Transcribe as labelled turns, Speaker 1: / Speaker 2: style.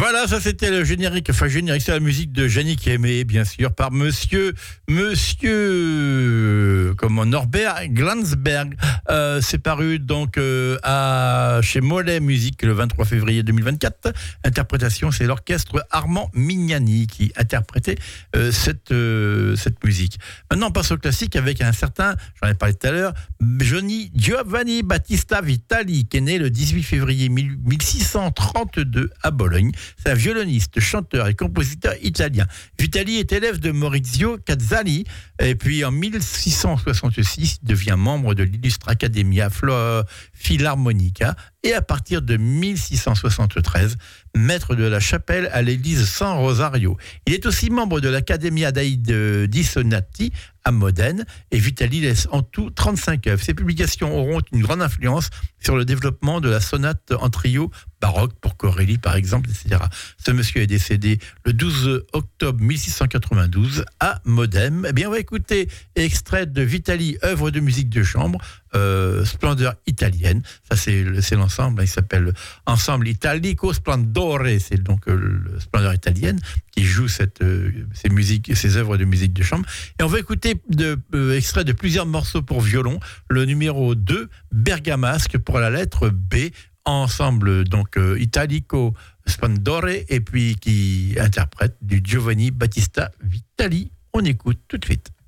Speaker 1: Voilà, ça c'était le générique, c'est la musique de Yannick Aimé, bien sûr, par monsieur, Norbert Glansberg. C'est paru donc chez Mollet Musique le 23 février 2024. Interprétation, c'est l'orchestre Armand Mignani qui interprétait cette musique. Maintenant, on passe au classique avec un certain, j'en ai parlé tout à l'heure, Giovanni Battista Vitali, qui est né le 18 février 1632 à Bologne. C'est un violoniste, chanteur et compositeur italien. Vitali est élève de Maurizio Cazzali, et puis en 1666, il devient membre de l'Illustre Accademia Philharmonica, et à partir de 1673, maître de la chapelle à l'église San Rosario. Il est aussi membre de l'Accademia dei Sonati à Modène, et Vitali laisse en tout 35 œuvres. Ses publications auront une grande influence sur le développement de la sonate en trio baroque pour Corelli, par exemple, etc. Ce monsieur est décédé le 12 octobre 1692 à Modène. Eh bien, on va écouter extrait de Vitali, œuvre de musique de chambre, Splendeur italienne. Ça, c'est l'ensemble, il s'appelle Ensemble Italico Splendore. C'est donc le Splendeur italienne qui joue ces œuvres de musique de chambre. Et on va écouter extrait de plusieurs morceaux pour violon. Le numéro 2, Bergamasque, pour la lettre B. Ensemble, donc Italico Splendore, et puis qui interprète du Giovanni Battista Vitali. On écoute tout de suite.